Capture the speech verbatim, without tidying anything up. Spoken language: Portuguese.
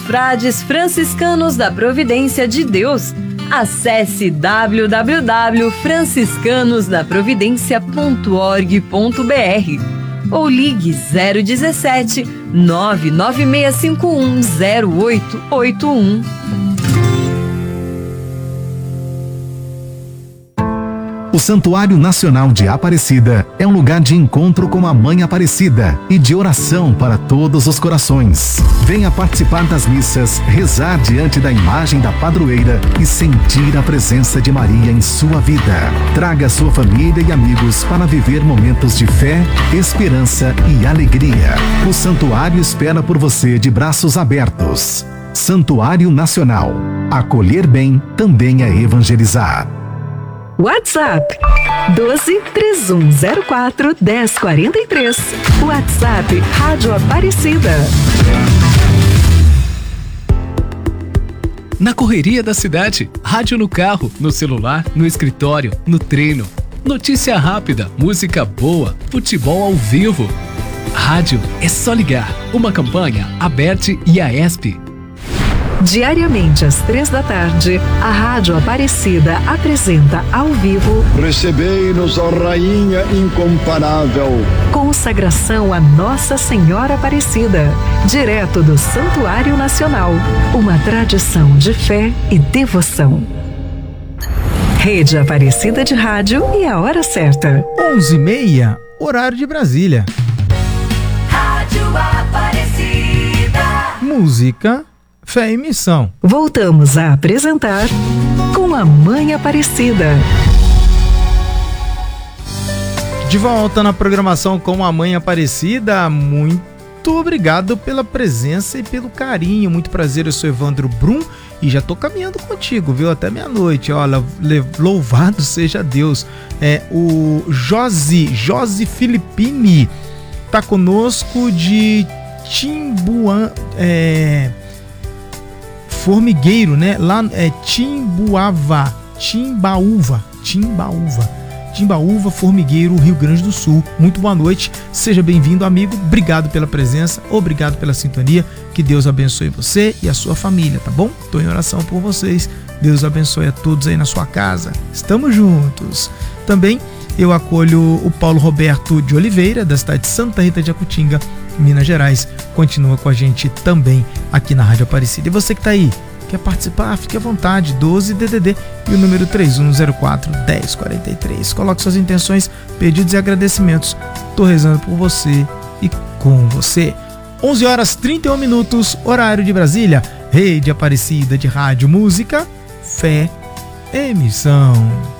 Frades Franciscanos da Providência de Deus. Acesse w w w ponto franciscanos da providência ponto org ponto b r ou ligue zero dezessete, nove nove seis cinco um, zero oito oito um. O Santuário Nacional de Aparecida é um lugar de encontro com a Mãe Aparecida e de oração para todos os corações. Venha participar das missas, rezar diante da imagem da padroeira e sentir a presença de Maria em sua vida. Traga sua família e amigos para viver momentos de fé, esperança e alegria. O santuário espera por você de braços abertos. Santuário Nacional. Acolher bem também é evangelizar. WhatsApp doze, três um zero quatro, dez quarenta e três. WhatsApp Rádio Aparecida. Na correria da cidade, rádio no carro, no celular, no escritório, no treino. Notícia rápida, música boa, futebol ao vivo. Rádio é só ligar. Uma campanha Aberte e a ESP. Diariamente às três da tarde, a Rádio Aparecida apresenta ao vivo Recebei-nos, ó Rainha incomparável. Consagração a Nossa Senhora Aparecida, direto do Santuário Nacional, uma tradição de fé e devoção. Rede Aparecida de Rádio e a hora certa. onze e meia, horário de Brasília. Rádio Aparecida. Música, fé e missão. Voltamos a apresentar Com a Mãe Aparecida. De volta na programação Com a Mãe Aparecida. Muito obrigado pela presença e pelo carinho. Muito prazer, eu sou Evandro Brum e já tô caminhando contigo, viu? Até meia-noite. Olha, louvado seja Deus. É o Josi, Josi Filippini tá conosco de Timbuan, é... Formigueiro, né? Lá é Timbuava, Timbaúva, Timbaúva, Timbaúva, Formigueiro, Rio Grande do Sul. Muito boa noite, seja bem-vindo, amigo. Obrigado pela presença, obrigado pela sintonia. Que Deus abençoe você e a sua família, tá bom? Estou em oração por vocês. Deus abençoe a todos aí na sua casa. Estamos juntos. Também eu acolho o Paulo Roberto de Oliveira, da cidade de Santa Rita de Jacutinga, Minas Gerais. Continua com a gente também aqui na Rádio Aparecida. E você que está aí, quer participar? Fique à vontade, doze D D D e o número três um zero quatro, dez quarenta e três. Coloque suas intenções, pedidos e agradecimentos. Estou rezando por você e com você. onze horas e trinta e um minutos, horário de Brasília. Rede Aparecida de Rádio, Música, Fé e Missão.